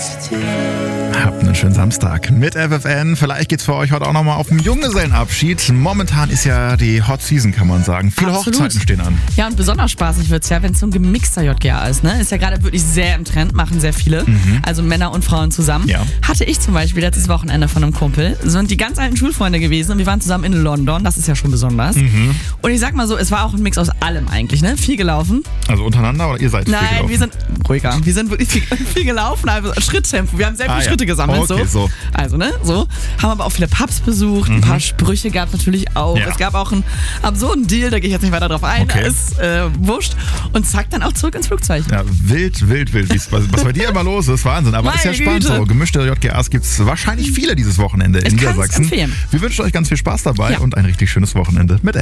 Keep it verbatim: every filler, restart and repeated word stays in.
Habt einen schönen Samstag mit F F N. Vielleicht geht's für euch heute auch nochmal auf den Junggesellenabschied. Momentan ist ja die Hot Season, kann man sagen. Viele Absolut. Hochzeiten stehen an. Ja, und besonders spaßig wird's ja, wenn es so ein gemixter J G A ist. Ne? Ist ja gerade wirklich sehr im Trend, machen sehr viele. Mhm. Also Männer und Frauen zusammen. Ja. Hatte ich zum Beispiel letztes Wochenende von einem Kumpel. Sind die ganz alten Schulfreunde gewesen und wir waren zusammen in London. Das ist ja schon besonders. Mhm. Und ich sag mal so, es war auch ein Mix aus allem eigentlich. Ne? Viel gelaufen. Also untereinander oder ihr seid Nein, viel gelaufen? wir sind ruhiger. Wir sind wirklich viel, viel gelaufen. Also Schritttempo. Wir haben sehr viele Ah, ja. Schritte gesammelt. Okay, so. so. Also, ne? So. Haben aber auch viele Pubs besucht. Mhm. Ein paar Sprüche gab es natürlich auch. Ja. Es gab auch einen absurden Deal, da gehe ich jetzt nicht weiter drauf ein. Okay. Ist äh, wurscht. Und zack, dann auch zurück ins Flugzeug. Ja, wild, wild, wild. Wie's- Was, was bei dir immer los ist, Wahnsinn. Aber Meine ist ja spannend Güte. so. Gemischte J G As gibt es wahrscheinlich viele dieses Wochenende in Ich kann's Niedersachsen. empfehlen. Wir wünschen euch ganz viel Spaß dabei Ja. und ein richtig schönes Wochenende mit